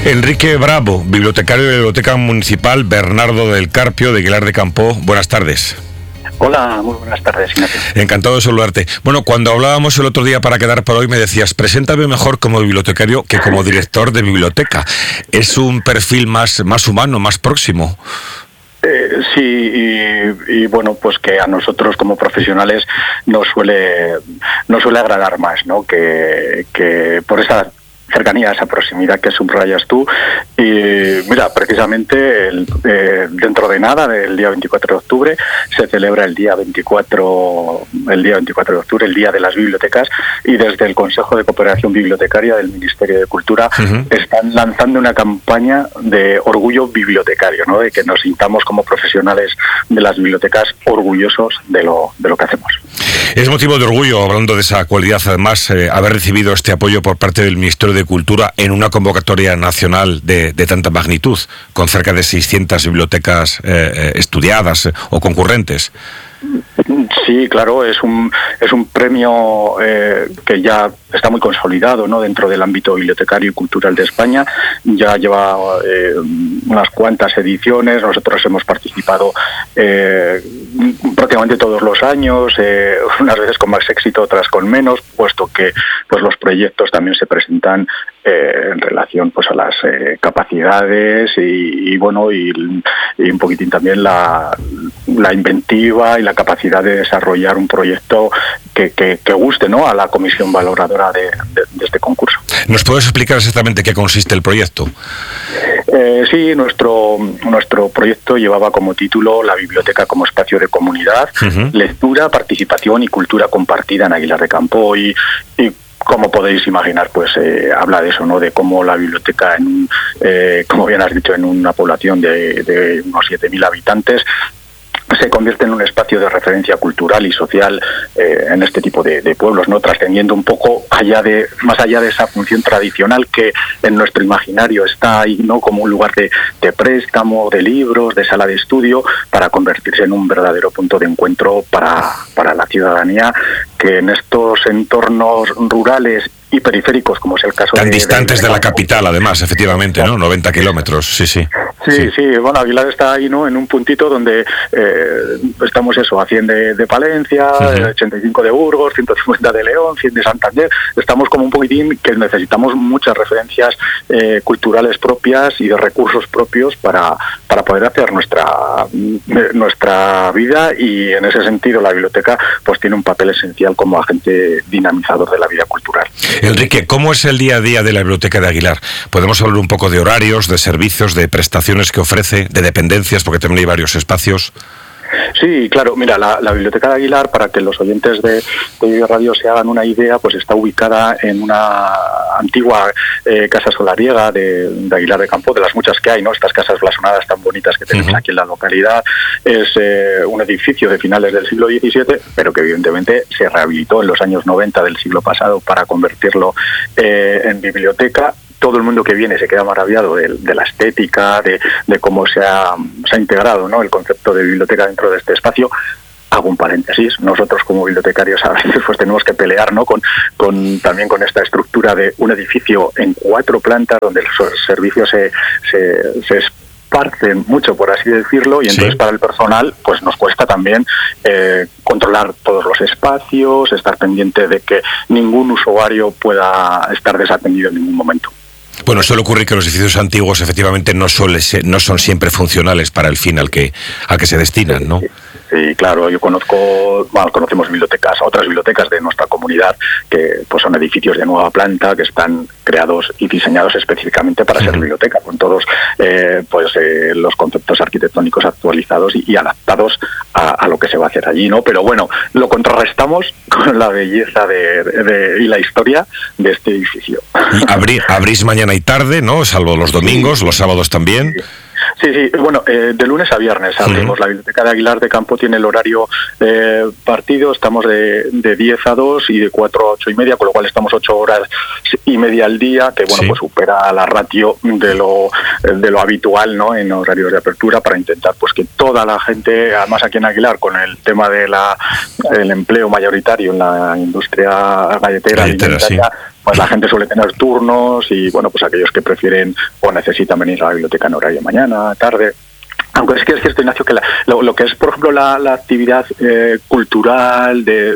Enrique Bravo, bibliotecario de la Biblioteca Municipal Bernardo del Carpio de Aguilar de Campoo. Buenas tardes. Hola, muy buenas tardes, Ignacio. Encantado de saludarte. Bueno, cuando hablábamos el otro día para quedar por hoy me decías, preséntame mejor como bibliotecario que como director de biblioteca. ¿Es un perfil más humano, más próximo? Sí, y bueno, pues que a nosotros como profesionales nos suele agradar más, ¿no? Que por esa cercanía, esa proximidad que subrayas tú. Y mira, precisamente dentro de nada, el día 24 de octubre, se celebra el día 24 de octubre, el Día de las Bibliotecas, y desde el Consejo de Cooperación Bibliotecaria del Ministerio de Cultura están lanzando una campaña de orgullo bibliotecario, ¿no? De que nos sintamos como profesionales de las bibliotecas orgullosos de lo que hacemos. Es motivo de orgullo, hablando de esa cualidad, además, haber recibido este apoyo por parte del Ministerio de Cultura en una convocatoria nacional de tanta magnitud, con cerca de 600 bibliotecas estudiadas o concurrentes. Sí, claro, es un premio que ya está muy consolidado, ¿no? Dentro del ámbito bibliotecario y cultural de España. Ya lleva unas cuantas ediciones. Nosotros hemos participado prácticamente todos los años, unas veces con más éxito, otras con menos, puesto que pues los proyectos también se presentan en relación pues a las capacidades y bueno y un poquitín también la inventiva y la capacidad de desarrollar un proyecto que guste, ¿no? A la comisión valoradora de este concurso. ¿Nos puedes explicar exactamente qué consiste el proyecto? Sí, nuestro proyecto llevaba como título La biblioteca como espacio de comunidad, lectura, participación y cultura compartida en Aguilar de Campoo, y como podéis imaginar, pues habla de eso, ¿no? De cómo la biblioteca, como bien has dicho, en una población de unos 7.000 habitantes, se convierte en un espacio de referencia cultural y social en este tipo de pueblos, ¿no? Trascendiendo un poco más allá de esa función tradicional que en nuestro imaginario está ahí, ¿no? Como un lugar de préstamo, de libros, de sala de estudio, para convertirse en un verdadero punto de encuentro para la ciudadanía, que en estos entornos rurales y periféricos, como es el caso tan distantes de la capital, además, efectivamente, ¿no? 90 kilómetros, sí. Sí, bueno, Aguilar está ahí, ¿no? En un puntito donde estamos a 100 de Palencia, 85 de Burgos, 150 de León, 100 de Santander. Estamos como un poquitín que necesitamos muchas referencias culturales propias y de recursos propios para poder hacer nuestra vida, y en ese sentido la biblioteca pues tiene un papel esencial como agente dinamizador de la vida cultural. Enrique, ¿cómo es el día a día de la Biblioteca de Aguilar? ¿Podemos hablar un poco de horarios, de servicios, de prestaciones que ofrece, de dependencias, porque también hay varios espacios? Sí, claro. Mira, la Biblioteca de Aguilar, para que los oyentes de Vive Radio se hagan una idea, pues está ubicada en una antigua casa solariega de Aguilar de Campoo, de las muchas que hay, ¿no? Estas casas blasonadas tan bonitas que tenemos aquí en la localidad. Es un edificio de finales del siglo XVII, pero que evidentemente se rehabilitó en los años 90 del siglo pasado para convertirlo en biblioteca. Todo el mundo que viene se queda maravillado de la estética, de cómo se ha integrado, ¿no? El concepto de biblioteca dentro de este espacio. Hago un paréntesis. Nosotros como bibliotecarios a veces pues tenemos que pelear, ¿no? También con esta estructura de un edificio en 4 plantas donde los servicios se esparcen mucho, por así decirlo, y entonces para el personal pues nos cuesta también controlar todos los espacios, estar pendiente de que ningún usuario pueda estar desatendido en ningún momento. Bueno, suele ocurrir que los edificios antiguos efectivamente no son siempre funcionales para el fin al que se destinan, ¿no? Sí, claro, conocemos otras bibliotecas de nuestra comunidad que pues son edificios de nueva planta que están creados y diseñados específicamente para ser biblioteca, con todos los conceptos arquitectónicos actualizados y adaptados a lo que se va a hacer allí, ¿no? Pero bueno, lo contrarrestamos con la belleza y la historia de este edificio. Y abrís mañana y tarde, ¿no? Salvo los domingos, los sábados también. Sí, bueno, de lunes a viernes abrimos. La Biblioteca de Aguilar de Campoo tiene el horario partido, estamos de 10 a 2 y de 4 a 8 y media, con lo cual estamos 8 horas y media al día, que bueno, pues supera la ratio de lo habitual, ¿no? En horarios de apertura, para intentar pues que toda la gente, además aquí en Aguilar, con el tema de el empleo mayoritario en la industria galletera alimentaria, pues la gente suele tener turnos y, bueno, pues aquellos que prefieren o necesitan venir a la biblioteca en horario mañana, tarde. Aunque es que es cierto, Ignacio, que lo que es, por ejemplo, la actividad cultural de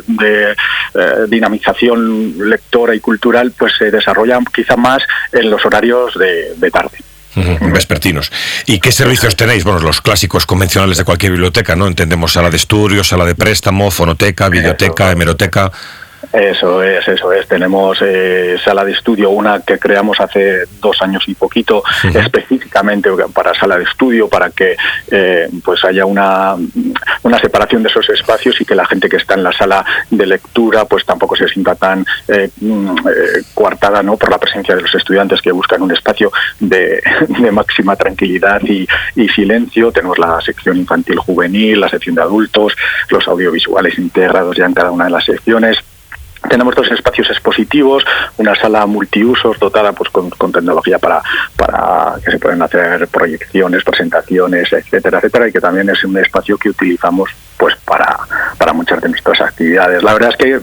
dinamización lectora y cultural, pues se desarrolla quizá más en los horarios de tarde. Vespertinos. ¿Y qué servicios tenéis? Bueno, los clásicos convencionales de cualquier biblioteca, ¿no? Entendemos sala de estudio, sala de préstamo, fonoteca, biblioteca, hemeroteca. Eso es. Tenemos sala de estudio, una que creamos hace 2 años y poquito, específicamente para sala de estudio, para que pues haya una separación de esos espacios y que la gente que está en la sala de lectura pues tampoco se sienta tan coartada, ¿no?, por la presencia de los estudiantes que buscan un espacio de máxima tranquilidad y silencio. Tenemos la sección infantil juvenil, la sección de adultos, los audiovisuales integrados ya en cada una de las secciones. Tenemos 2 espacios expositivos, una sala multiusos dotada pues con tecnología para que se pueden hacer proyecciones, presentaciones, etcétera, y que también es un espacio que utilizamos pues para muchas de nuestras actividades. La verdad es que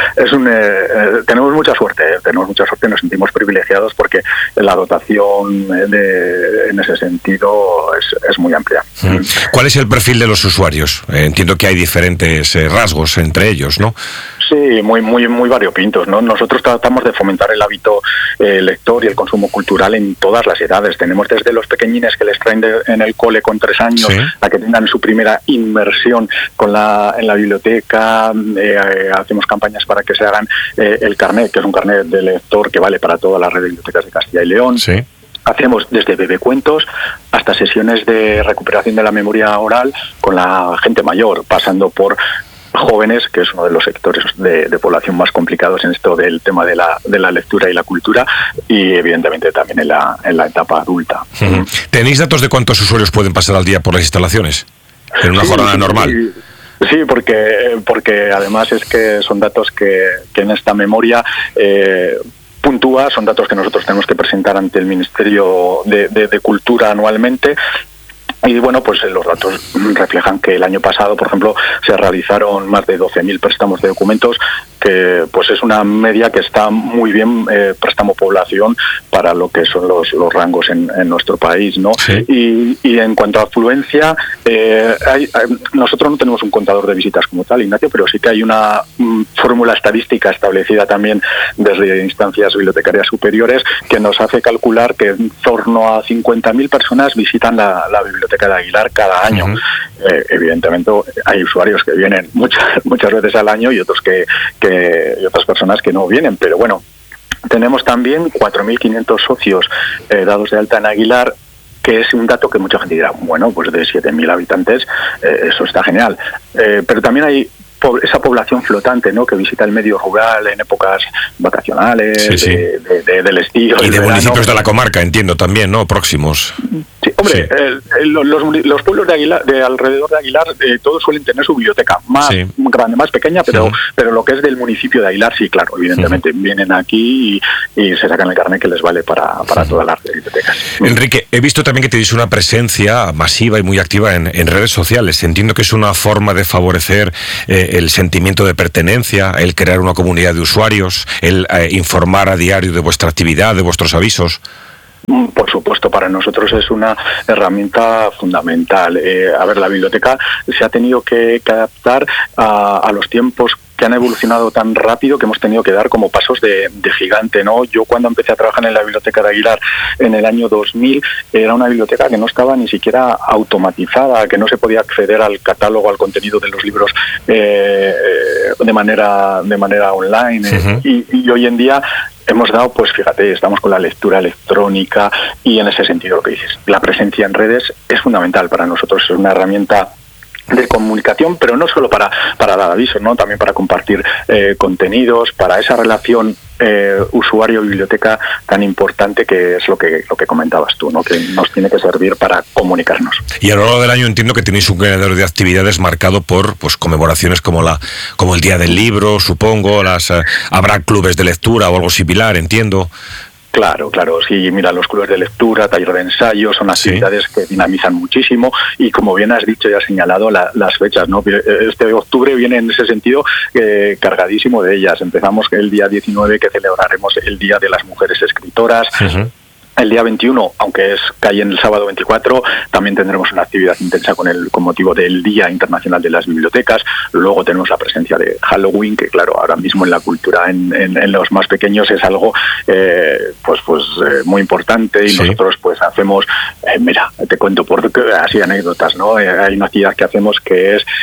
tenemos mucha suerte, nos sentimos privilegiados porque la dotación en ese sentido es muy amplia. ¿Cuál es el perfil de los usuarios? Entiendo que hay diferentes rasgos entre ellos, ¿no? Sí, muy variopintos, ¿no? Nosotros tratamos de fomentar el hábito lector y el consumo cultural en todas las edades. Tenemos desde los pequeñines que les traen en el cole con 3 años, ¿sí?, a que tengan su primera inmersión en la biblioteca. Hacemos campañas para que se hagan el carnet, que es un carnet de lector que vale para toda la red de bibliotecas de Castilla y León. Sí. Hacemos desde bebecuentos hasta sesiones de recuperación de la memoria oral con la gente mayor, pasando por jóvenes, que es uno de los sectores de población más complicados en esto del tema de la lectura y la cultura, y evidentemente también en la etapa adulta. ¿Tenéis datos de cuántos usuarios pueden pasar al día por las instalaciones en una jornada normal? Sí, porque además es que son datos que en esta memoria puntúa, son datos que nosotros tenemos que presentar ante el Ministerio de Cultura anualmente. Y bueno, pues los datos reflejan que el año pasado, por ejemplo, se realizaron más de 12.000 préstamos de documentos, que pues es una media que está muy bien, préstamo población, para lo que son los rangos en nuestro país, ¿no? Sí. Y en cuanto a afluencia, nosotros no tenemos un contador de visitas como tal, Ignacio, pero sí que hay una fórmula estadística establecida también desde instancias bibliotecarias superiores que nos hace calcular que en torno a 50.000 personas visitan la biblioteca de Aguilar cada año. Evidentemente hay usuarios que vienen muchas veces al año y otros y otras personas que no vienen, pero bueno, tenemos también 4.500 socios dados de alta en Aguilar, que es un dato que mucha gente dirá, bueno, pues de 7.000 habitantes, eso está genial, pero también hay esa población flotante, ¿no?, que visita el medio rural en épocas vacacionales, sí. Del estío. Y de municipios de la comarca, entiendo también, ¿no?, próximos. Sí, hombre, sí. Los pueblos de alrededor de Aguilar, todos suelen tener su biblioteca, más grande, más pequeña, pero lo que es del municipio de Aguilar, sí, claro, evidentemente, vienen aquí y se sacan el carnet que les vale para todas las bibliotecas. Enrique, he visto también que tenéis una presencia masiva y muy activa en redes sociales. Entiendo que es una forma de favorecer el sentimiento de pertenencia, el crear una comunidad de usuarios, el informar a diario de vuestra actividad, de vuestros avisos. Por supuesto, para nosotros es una herramienta fundamental. La biblioteca se ha tenido que adaptar a los tiempos que han evolucionado tan rápido, que hemos tenido que dar como pasos de gigante, ¿no? Yo cuando empecé a trabajar en la biblioteca de Aguilar en el año 2000, era una biblioteca que no estaba ni siquiera automatizada, que no se podía acceder al catálogo, al contenido de los libros de manera online. Y hoy en día hemos dado, pues fíjate, estamos con la lectura electrónica y en ese sentido lo que dices, la presencia en redes es fundamental para nosotros, es una herramienta de comunicación, pero no solo para dar avisos, ¿no?, también para compartir contenidos, para esa relación usuario-biblioteca tan importante que es lo que comentabas tú, ¿no?, que nos tiene que servir para comunicarnos. Y a lo largo del año entiendo que tenéis un calendario de actividades marcado por pues conmemoraciones como el Día del Libro, supongo, habrá clubes de lectura o algo similar, entiendo. Claro, sí, mira, los clubes de lectura, taller de ensayo, son actividades que dinamizan muchísimo y como bien has dicho y has señalado las fechas, ¿no? Este octubre viene en ese sentido cargadísimo de ellas. Empezamos el día 19 que celebraremos el Día de las Mujeres Escritoras. Uh-huh. El día 21, aunque cae en el sábado 24, también tendremos una actividad intensa con motivo del Día Internacional de las Bibliotecas. Luego tenemos la presencia de Halloween, que claro, ahora mismo en la cultura en los más pequeños es algo muy importante y nosotros pues hacemos, mira, te cuento por así anécdotas, ¿no? Hay una actividad que hacemos que es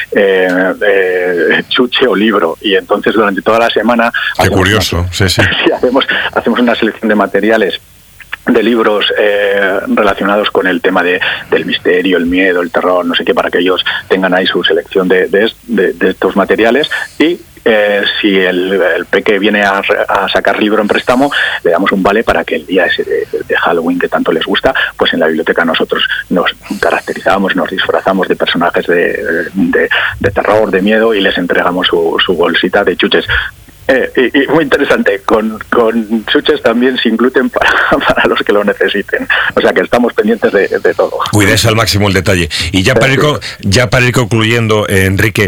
chuche o libro y entonces durante toda la semana... Qué curioso, sí. Hacemos una selección de materiales de libros relacionados con el tema del misterio, el miedo, el terror, no sé qué, para que ellos tengan ahí su selección de estos materiales y si el peque viene a sacar libro en préstamo, le damos un vale para que el día ese de Halloween que tanto les gusta, pues en la biblioteca nosotros nos caracterizamos, nos disfrazamos de personajes de terror, de miedo y les entregamos su bolsita de chuches. Y muy interesante, con chuches también sin gluten para los que lo necesiten. O sea que estamos pendientes de todo. Cuidáis al máximo el detalle. Y ya para ir concluyendo, Enrique,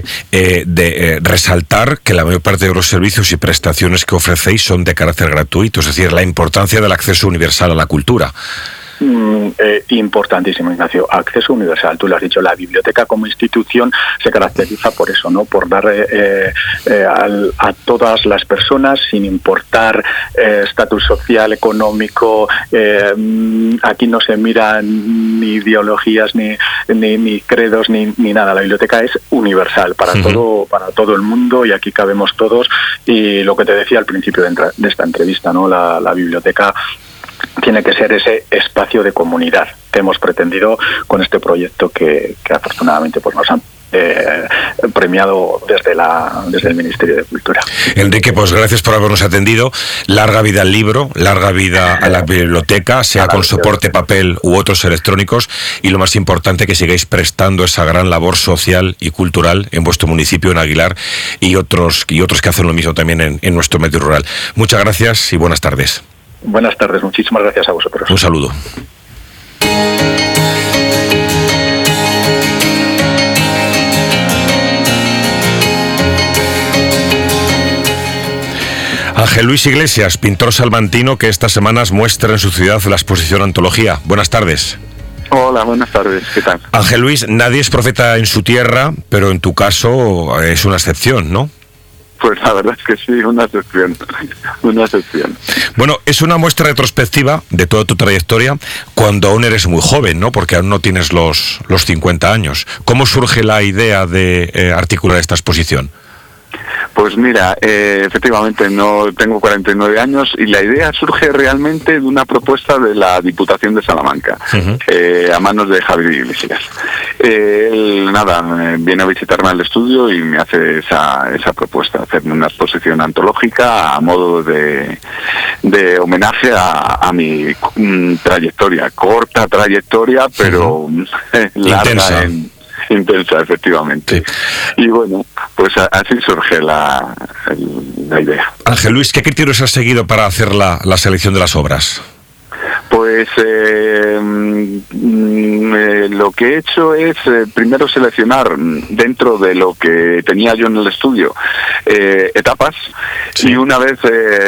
resaltar que la mayor parte de los servicios y prestaciones que ofrecéis son de carácter gratuito, es decir, la importancia del acceso universal a la cultura. Importantísimo, Ignacio. Acceso universal, tú lo has dicho. La biblioteca como institución se caracteriza por eso, ¿no? Por dar a todas las personas, sin importar estatus social, económico. Aquí no se miran ni ideologías, ni credos, ni nada. La biblioteca es universal para todo el mundo y aquí cabemos todos. Y lo que te decía al principio de esta entrevista, ¿no? La biblioteca tiene que ser ese espacio de comunidad que hemos pretendido con este proyecto que afortunadamente pues nos han premiado desde el Ministerio de Cultura. Enrique, pues gracias por habernos atendido. Larga vida al libro, larga vida a la biblioteca, sea con soporte papel u otros electrónicos, y lo más importante, que sigáis prestando esa gran labor social y cultural en vuestro municipio, en Aguilar, y otros que hacen lo mismo también en nuestro medio rural. Muchas gracias y buenas tardes. Buenas tardes, muchísimas gracias a vosotros. Un saludo. Ángel Luis Iglesias, pintor salmantino que estas semanas muestra en su ciudad la exposición Antología. Buenas tardes. Hola, buenas tardes, ¿qué tal? Ángel Luis, nadie es profeta en su tierra, pero en tu caso es una excepción, ¿no? Pues la verdad es que sí, una excepción. Bueno, es una muestra retrospectiva de toda tu trayectoria cuando aún eres muy joven, ¿no? Porque aún no tienes los 50 años. ¿Cómo surge la idea de articular esta exposición? Pues mira, efectivamente no tengo 49 años y la idea surge realmente de una propuesta de la Diputación de Salamanca, a manos de Javier Iglesias. Él, viene a visitarme al estudio y me hace esa propuesta, hacerme una exposición antológica a modo de homenaje a mi trayectoria, corta trayectoria, pero larga intensa, efectivamente. Sí. Y bueno, pues así surge la idea. Ángel Luis, ¿qué criterios has seguido para hacer la selección de las obras? Pues lo que he hecho es primero seleccionar dentro de lo que tenía yo en el estudio etapas, y una vez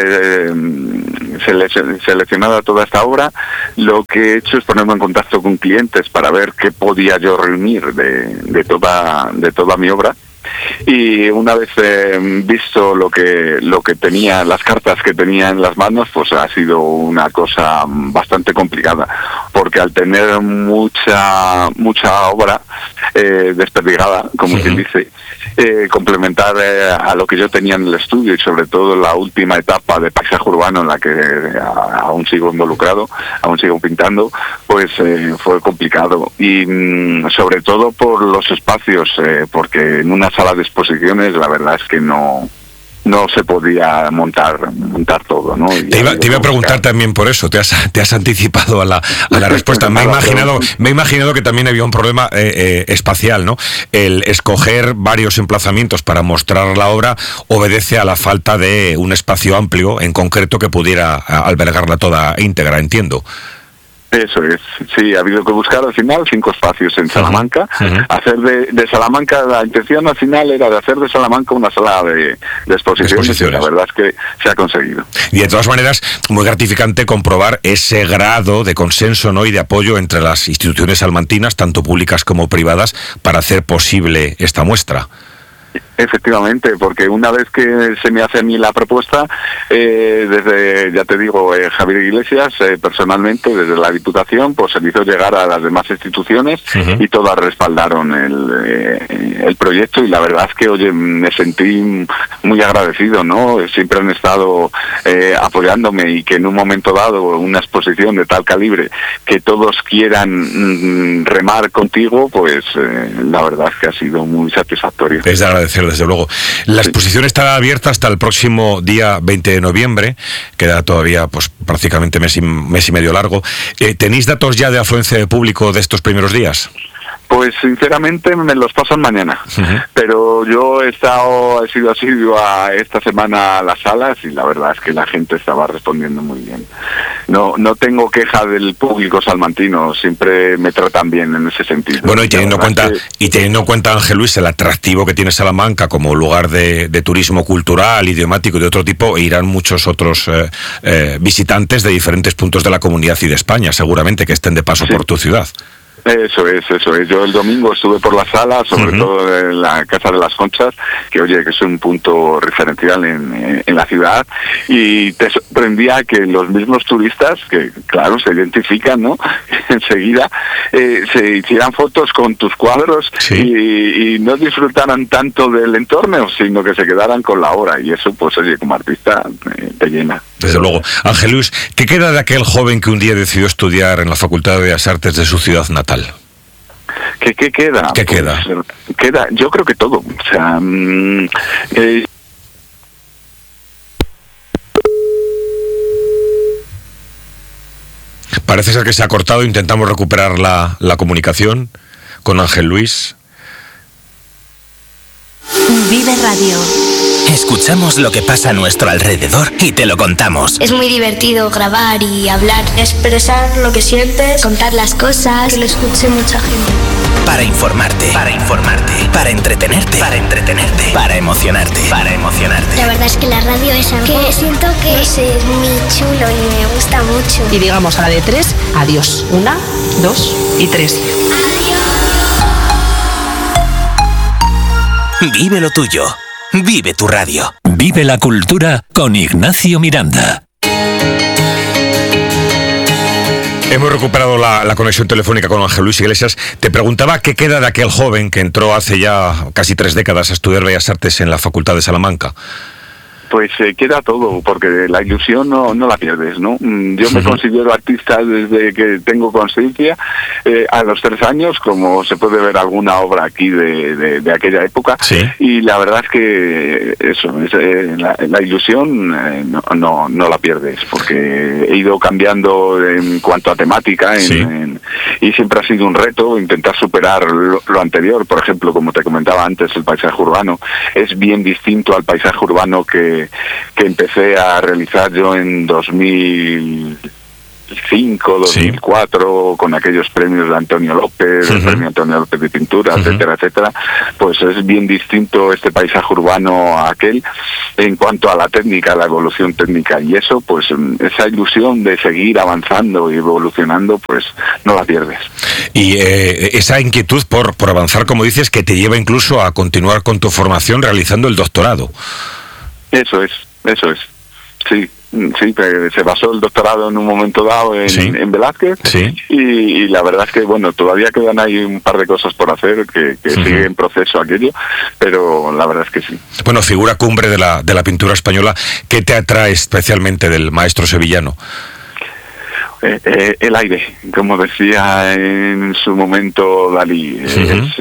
seleccionada toda esta obra, lo que he hecho es ponerme en contacto con clientes para ver qué podía yo reunir de toda mi obra. Y una vez visto lo que tenía, las cartas que tenía en las manos, pues ha sido una cosa bastante complicada, porque al tener mucha obra desperdigada, como quien dice, complementar a lo que yo tenía en el estudio, y sobre todo la última etapa de paisaje urbano en la que aún sigo involucrado, aún sigo pintando, pues fue complicado, y sobre todo por los espacios, porque en una sala de exposiciones la verdad es que no no se podía montar todo, ¿no? Te iba a preguntar también por eso, te has anticipado a la respuesta. Me he imaginado que también había un problema espacial, ¿no? El escoger varios emplazamientos para mostrar la obra obedece a la falta de un espacio amplio en concreto que pudiera albergarla toda íntegra, entiendo. Eso es, sí, ha habido que buscar al final 5 espacios en Salamanca. Hacer de Salamanca, la intención al final era de hacer de Salamanca una sala de exposiciones. Y la verdad es que se ha conseguido. Y de todas maneras, muy gratificante comprobar ese grado de consenso, ¿no?, y de apoyo entre las instituciones salmantinas, tanto públicas como privadas, para hacer posible esta muestra. Efectivamente, porque una vez que se me hace a mí la propuesta, desde, ya te digo, Javier Iglesias, personalmente, desde la Diputación, pues se hizo llegar a las demás instituciones y todas respaldaron el proyecto, y la verdad es que, oye, me sentí muy agradecido, ¿no? Siempre han estado apoyándome, y que en un momento dado, una exposición de tal calibre, que todos quieran remar contigo, pues la verdad es que ha sido muy satisfactorio. Es de agradecer, desde luego. La exposición está abierta hasta el próximo día 20 de noviembre, queda todavía pues prácticamente mes y medio largo. ¿Tenéis datos ya de afluencia de público de estos primeros días? Pues sinceramente me los pasan mañana, pero yo he sido asiduo a esta semana a las salas, y la verdad es que la gente estaba respondiendo muy bien. No tengo queja del público salmantino, siempre me tratan bien en ese sentido. Bueno, y teniendo en cuenta, Ángel Luis, el atractivo que tiene Salamanca como lugar de turismo cultural, idiomático y de otro tipo, irán muchos otros visitantes de diferentes puntos de la comunidad y de España, seguramente, que estén de paso por tu ciudad. Eso es. Yo el domingo estuve por la sala, sobre todo en la Casa de las Conchas, que oye, que es un punto referencial en la ciudad, y te sorprendía que los mismos turistas, que claro, se identifican, ¿no?, enseguida, se hicieran fotos con tus cuadros y no disfrutaran tanto del entorno, sino que se quedaran con la obra, y eso, pues oye, como artista te llena. Desde luego. Ángel Luis, ¿qué queda de aquel joven que un día decidió estudiar en la Facultad de Bellas Artes de su ciudad natal? ¿Qué queda? ¿Qué queda? Queda, yo creo que todo. O sea, parece ser que se ha cortado. Intentamos recuperar la comunicación con Ángel Luis. Vive Radio. Escuchamos lo que pasa a nuestro alrededor y te lo contamos. Es muy divertido grabar y hablar, expresar lo que sientes, contar las cosas, que lo escuche mucha gente. Para informarte, para entretenerte, para emocionarte. La verdad es que la radio es algo que siento que es muy chulo y me gusta mucho. Y digamos a la de 3, adiós. 1, 2 y 3. Vive lo tuyo. Vive tu radio. Vive la cultura con Ignacio Miranda. Hemos recuperado la conexión telefónica con Ángel Luis Iglesias. Te preguntaba qué queda de aquel joven que entró hace ya casi 3 décadas a estudiar Bellas Artes en la Facultad de Salamanca. Pues queda todo, porque la ilusión no la pierdes, ¿no? Yo me considero artista desde que tengo conciencia, a los 3 años, como se puede ver alguna obra aquí de aquella época, y la verdad es que eso, la ilusión no la pierdes, porque he ido cambiando en cuanto a temática, y siempre ha sido un reto intentar superar lo anterior. Por ejemplo, como te comentaba antes, el paisaje urbano es bien distinto al paisaje urbano que empecé a realizar yo en 2005, 2004, con aquellos premios de Antonio López, el premio Antonio López de pintura, etcétera. Pues es bien distinto este paisaje urbano a aquel en cuanto a la técnica, la evolución técnica, y eso, pues esa ilusión de seguir avanzando y evolucionando, pues no la pierdes. Y esa inquietud por avanzar, como dices, que te lleva incluso a continuar con tu formación realizando el doctorado. Eso es. Sí, se basó el doctorado en un momento dado en Velázquez, y la verdad es que, bueno, todavía quedan ahí un par de cosas por hacer que sigue en proceso aquello, pero la verdad es que sí. Bueno, figura cumbre de la pintura española, ¿qué te atrae especialmente del maestro sevillano? El aire, como decía en su momento Dalí, es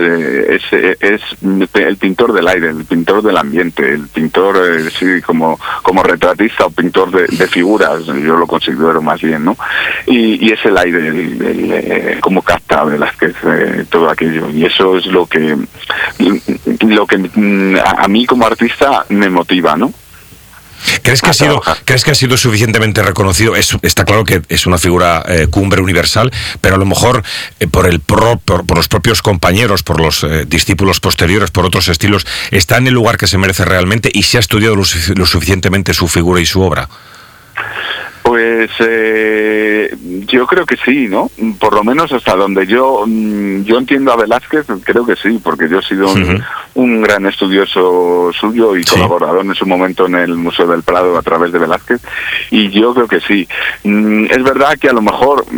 el pintor del aire, el pintor del ambiente, el pintor, sí, como retratista o pintor de figuras, yo lo considero más bien, ¿no? Y es el aire, como capta Velázquez todo aquello, y eso es lo que a mí como artista me motiva, ¿no? ¿Crees que ha sido suficientemente reconocido? Está claro que es una figura cumbre universal, pero a lo mejor por los propios compañeros, por los discípulos posteriores, por otros estilos, está en el lugar que se merece realmente y se ha estudiado lo suficientemente su figura y su obra. Pues yo creo que sí, ¿no? Por lo menos hasta donde yo entiendo a Velázquez, creo que sí, porque yo he sido un gran estudioso suyo y colaborador en su momento en el Museo del Prado a través de Velázquez, y yo creo que sí. Es verdad que a lo mejor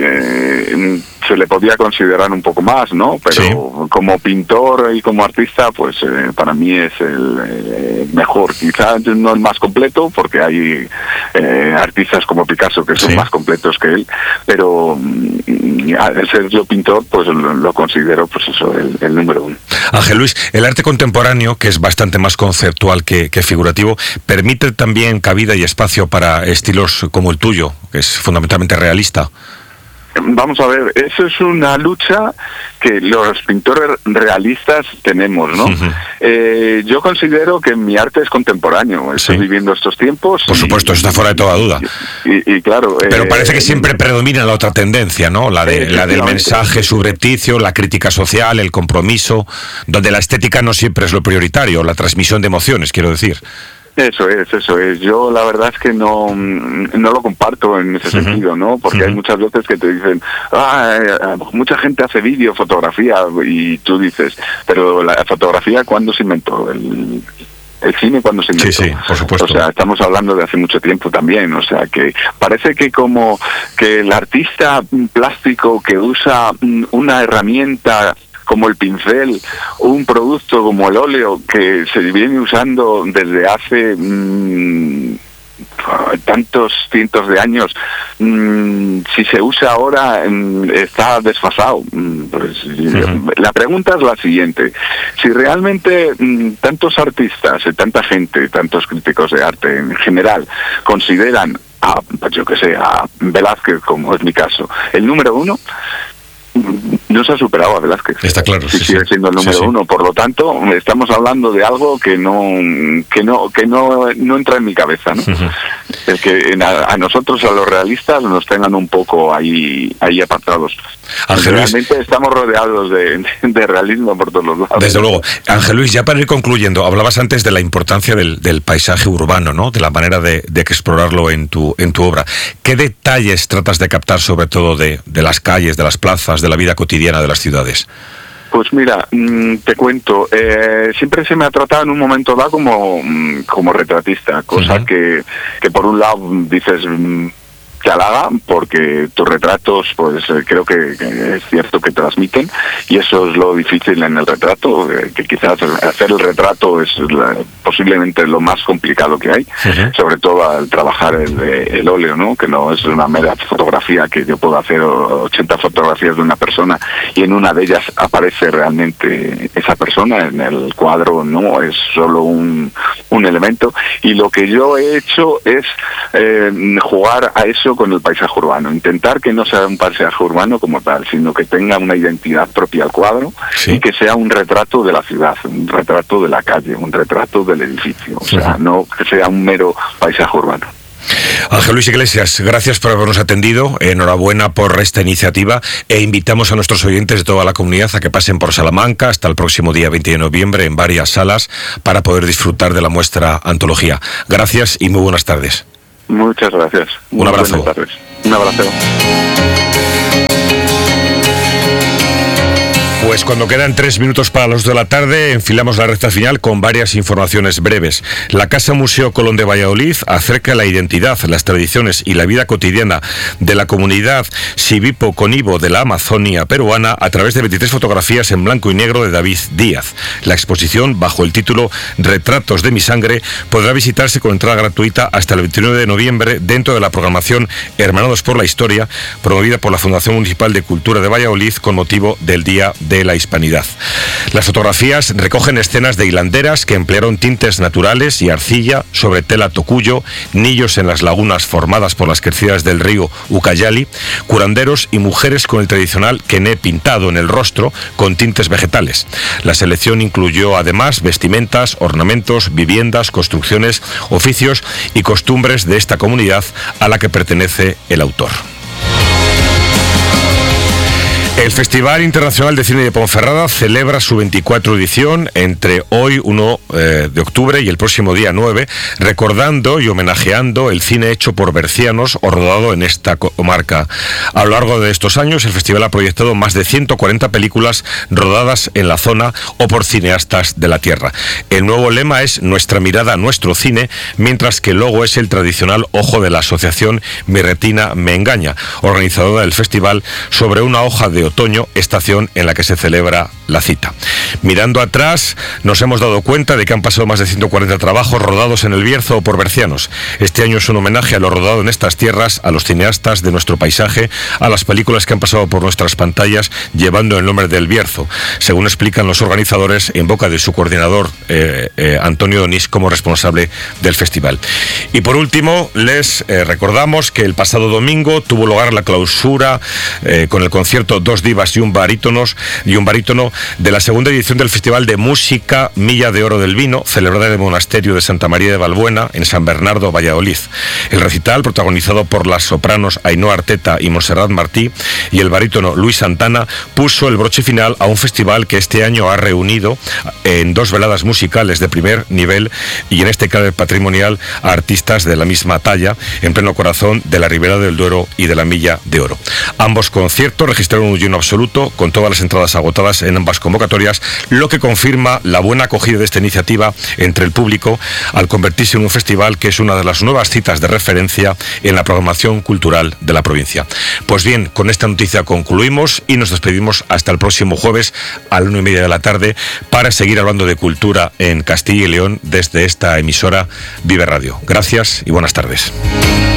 se le podía considerar un poco más, ¿no? Pero como pintor y como artista, pues para mí es el mejor. Quizás no el más completo, porque hay artistas como Picasso que son más completos que él, pero al ser yo pintor, pues lo considero, pues eso, el número uno. Ángel Luis, el arte contemporáneo, que es bastante más conceptual que figurativo, permite también cabida y espacio para estilos como el tuyo, que es fundamentalmente realista. Vamos a ver, eso es una lucha que los pintores realistas tenemos, ¿no? Yo considero que mi arte es contemporáneo, estoy viviendo estos tiempos. Por supuesto, eso está fuera de toda duda. Y claro... Pero parece que siempre predomina la otra tendencia, ¿no? La del mensaje subrepticio, la crítica social, el compromiso, donde la estética no siempre es lo prioritario, la transmisión de emociones, quiero decir. Eso es. Yo la verdad es que no lo comparto en ese sentido, ¿no? Porque hay muchas veces que te dicen, mucha gente hace vídeo, fotografía, y tú dices, pero la fotografía, ¿cuándo se inventó? El cine, cuando se inventó. Sí, por supuesto. O sea, estamos hablando de hace mucho tiempo también. O sea, que parece que como que el artista plástico que usa una herramienta como el pincel, un producto como el óleo que se viene usando desde hace tantos cientos de años, si se usa ahora está desfasado. Pues, la pregunta es la siguiente: si realmente tantos artistas, tanta gente, tantos críticos de arte en general consideran a Velázquez, como es mi caso, el número uno, no se ha superado a Velázquez. Está claro. Sigue siendo el número uno. Por lo tanto, estamos hablando de algo que no entra en mi cabeza, ¿no? El que a nosotros, a los realistas, nos tengan un poco ahí apartados. Ángel Luis, realmente estamos rodeados de realismo por todos los lados. Desde luego. Ángel Luis, ya para ir concluyendo, hablabas antes de la importancia del paisaje urbano, ¿no? De la manera de explorarlo en tu obra. ¿Qué detalles tratas de captar, sobre todo de las calles, de las plazas, de la vida cotidiana de las ciudades? Pues mira, te cuento, siempre se me ha tratado en un momento dado como retratista, cosa que por un lado dices, te halaga, porque tus retratos, pues creo que es cierto que transmiten, y eso es lo difícil en el retrato, que quizás hacer el retrato es posiblemente lo más complicado que hay, sobre todo al trabajar el óleo, ¿no? Que no es una mera fotografía que yo puedo hacer 80 fotografías de una persona y en una de ellas aparece realmente esa persona, en el cuadro no es solo un elemento, y lo que yo he hecho es jugar a eso con el paisaje urbano, intentar que no sea un paisaje urbano como tal, sino que tenga una identidad propia al cuadro y que sea un retrato de la ciudad, un retrato de la calle, un retrato del edificio, o sea, no que sea un mero paisaje urbano. Ángel Luis Iglesias, gracias por habernos atendido, enhorabuena por esta iniciativa, e invitamos a nuestros oyentes de toda la comunidad a que pasen por Salamanca hasta el próximo día 20 de noviembre en varias salas para poder disfrutar de la muestra Antología. Gracias y muy buenas tardes. Muchas gracias. Un abrazo. Buenas tardes. Un abrazo. Pues Pues cuando quedan 3 minutos para las 2 de la tarde, enfilamos la recta final con varias informaciones breves. La Casa Museo Colón de Valladolid acerca la identidad, las tradiciones y la vida cotidiana de la comunidad Sivipo-Conibo de la Amazonia peruana a través de 23 fotografías en blanco y negro de David Díaz. La exposición, bajo el título Retratos de mi sangre, podrá visitarse con entrada gratuita hasta el 29 de noviembre dentro de la programación Hermanados por la Historia, promovida por la Fundación Municipal de Cultura de Valladolid con motivo del Día de la Hispanidad. Las fotografías recogen escenas de hilanderas que emplearon tintes naturales y arcilla sobre tela tocuyo, niños en las lagunas formadas por las crecidas del río Ucayali, curanderos y mujeres con el tradicional quené pintado en el rostro con tintes vegetales. La selección incluyó además vestimentas, ornamentos, viviendas, construcciones, oficios y costumbres de esta comunidad a la que pertenece el autor. El Festival Internacional de Cine de Ponferrada celebra su 24ª edición entre hoy 1 de octubre y el próximo día 9, recordando y homenajeando el cine hecho por bercianos o rodado en esta comarca. A lo largo de estos años, el festival ha proyectado más de 140 películas rodadas en la zona o por cineastas de la tierra. El nuevo lema es Nuestra mirada, nuestro cine, mientras que el logo es el tradicional ojo de la asociación Mi retina me engaña, organizadora del festival, sobre una hoja de otoño, estación en la que se celebra la cita. Mirando atrás, nos hemos dado cuenta de que han pasado más de 140 trabajos rodados en el Bierzo o por bercianos. Este año es un homenaje a lo rodado en estas tierras, a los cineastas de nuestro paisaje, a las películas que han pasado por nuestras pantallas llevando el nombre del Bierzo, según explican los organizadores en boca de su coordinador Antonio Donís como responsable del festival. Y por último, les recordamos que el pasado domingo tuvo lugar la clausura con el concierto Dos divas y un barítono de la segunda edición del Festival de Música Milla de Oro del Vino, celebrada en el Monasterio de Santa María de Valbuena, en San Bernardo, Valladolid. El recital, protagonizado por las sopranos Ainhoa Arteta y Montserrat Martí, y el barítono Luis Santana, puso el broche final a un festival que este año ha reunido en 2 veladas musicales de primer nivel y en este caso patrimonial a artistas de la misma talla, en pleno corazón de la Ribera del Duero y de la Milla de Oro. Ambos conciertos registraron un lleno absoluto, con todas las entradas agotadas en ambas convocatorias, lo que confirma la buena acogida de esta iniciativa entre el público al convertirse en un festival que es una de las nuevas citas de referencia en la programación cultural de la provincia. Pues bien, con esta noticia concluimos y nos despedimos hasta el próximo jueves a las 1:30 de la tarde para seguir hablando de cultura en Castilla y León desde esta emisora Vive Radio. Gracias y buenas tardes.